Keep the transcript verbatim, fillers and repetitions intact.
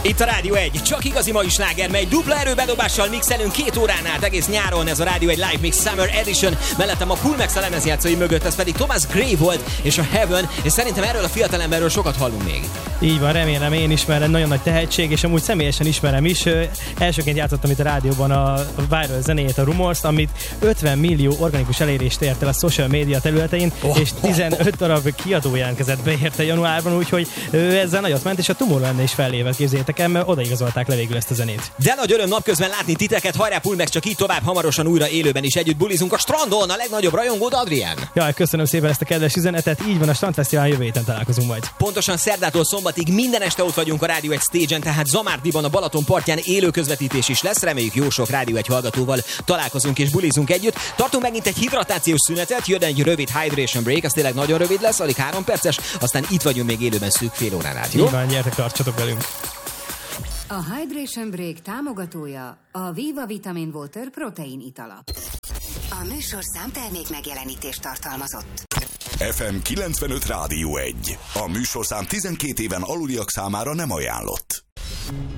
Itt a Rádió egy, csak igazi mai sláger, mely dupla erőbedobással mixelünk két órán át egész nyáron. Ez a Rádió egy Live Mix Summer Edition. Mellettem a Cool Max a lemezjátszói mögött, ez pedig Thomas Gray volt, és a Heaven, és szerintem erről a fiatalemberről sokat hallunk még. Így van, remélem én ismerem, nagyon nagy tehetség, és amúgy személyesen ismerem is. Elsőként játszottam itt a rádióban a viral zenéjét, a Rumors, amit ötven millió organikus elérést ért el a social media területein, oh, és tizenöt darab kiadó jelentkezett be érte januárban, úgyhogy ő ezzel nagyot ment, és a Tomorrowland is fellévet, képzeljétek el, mert odaigazolták le végül ezt a zenét. De nagy öröm napközben látni titeket, hajrá Cool Max, csak így tovább, hamarosan újra élőben is együtt bulizunk a strandon, a legnagyobb rajongód Adrián. Jaj, köszönöm szépen ezt a kedves üzenetet, így van, a Strandfesztiválon jövő héten találkozunk majd. Pontosan szerdától szombatig minden este ott vagyunk a Rádió egy stage-en, tehát Zamárdiban a Balaton partján élő közvetítés is lesz, reméljük jó sok Rádió egy hallgatóval találkozunk és bulizunk együtt. Tartunk megint egy hidratációs szünetet, jön egy rövid hydration break, az tényleg nagyon rövid lesz, alig három perces, aztán itt vagyunk még élőben szűk fél órán át, jó? Így van, gyertek, tartsatok velünk. A Hydration Break támogatója a Viva Vitamin Water protein itala. A műsorszám termék megjelenítést tartalmazott. ef em kilencvenöt Rádió egy. A műsorszám tizenkét éven aluliak számára nem ajánlott.